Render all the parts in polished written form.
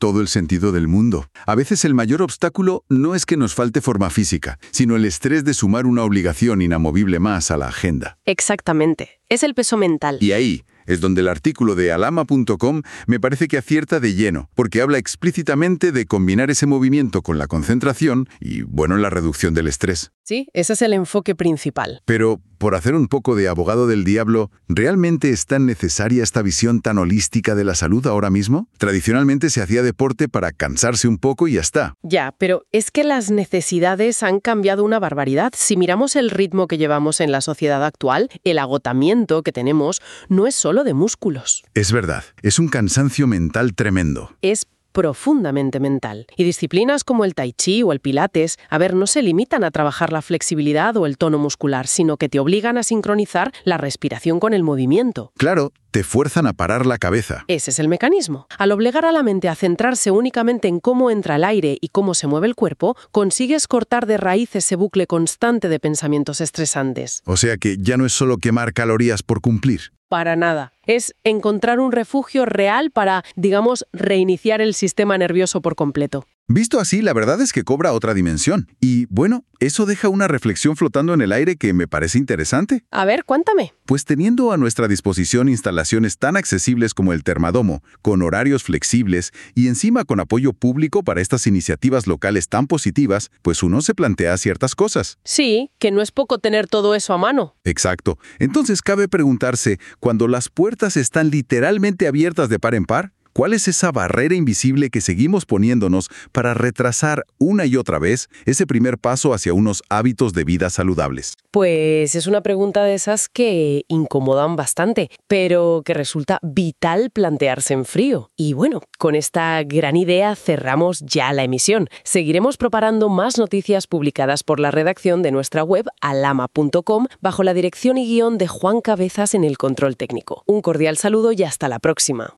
todo el sentido del mundo. A veces el mayor obstáculo no es que nos falte forma física, sino el estrés de sumar una obligación inamovible más a la agenda. Exactamente. Es el peso mental. Y ahí es donde el artículo de alama.com me parece que acierta de lleno, porque habla explícitamente de combinar ese movimiento con la concentración y, bueno, la reducción del estrés. Sí, ese es el enfoque principal. Pero, por hacer un poco de abogado del diablo, ¿realmente es tan necesaria esta visión tan holística de la salud ahora mismo? Tradicionalmente se hacía deporte para cansarse un poco y ya está. Ya, pero es que las necesidades han cambiado una barbaridad. Si miramos el ritmo que llevamos en la sociedad actual, el agotamiento que tenemos no es solo de músculos. Es verdad, es un cansancio mental tremendo. Es profundamente mental. Y disciplinas como el tai chi o el pilates, no se limitan a trabajar la flexibilidad o el tono muscular, sino que te obligan a sincronizar la respiración con el movimiento. Claro, te fuerzan a parar la cabeza. Ese es el mecanismo. Al obligar a la mente a centrarse únicamente en cómo entra el aire y cómo se mueve el cuerpo, consigues cortar de raíz ese bucle constante de pensamientos estresantes. O sea que ya no es solo quemar calorías por cumplir. Para nada. Es encontrar un refugio real para, reiniciar el sistema nervioso por completo. Visto así, la verdad es que cobra otra dimensión. Y, bueno, eso deja una reflexión flotando en el aire que me parece interesante. A ver, cuéntame. Pues teniendo a nuestra disposición instalaciones tan accesibles como el Termadomo, con horarios flexibles y encima con apoyo público para estas iniciativas locales tan positivas, pues uno se plantea ciertas cosas. Sí, que no es poco tener todo eso a mano. Exacto. Entonces cabe preguntarse, cuando las puertas están literalmente abiertas de par en par, ¿cuál es esa barrera invisible que seguimos poniéndonos para retrasar una y otra vez ese primer paso hacia unos hábitos de vida saludables? Pues es una pregunta de esas que incomodan bastante, pero que resulta vital plantearse en frío. Y bueno, con esta gran idea cerramos ya la emisión. Seguiremos preparando más noticias publicadas por la redacción de nuestra web alama.com bajo la dirección y guión de Juan Cabezas en el control técnico. Un cordial saludo y hasta la próxima.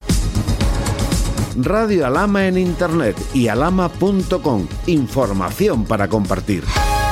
Radio Alama en Internet y alama.com. Información para compartir.